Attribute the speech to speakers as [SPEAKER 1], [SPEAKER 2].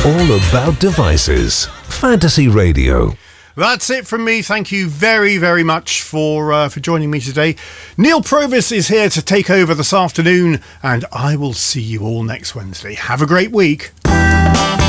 [SPEAKER 1] All about devices. Fantasy Radio.
[SPEAKER 2] That's it from me. Thank you very, very much for joining me today. Neil Provis is here to take over this afternoon, and I will see you all next Wednesday. Have a great week.